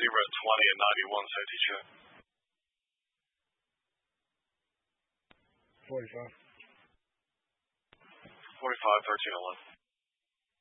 20 and 91 safety check. 45. 45, 1311.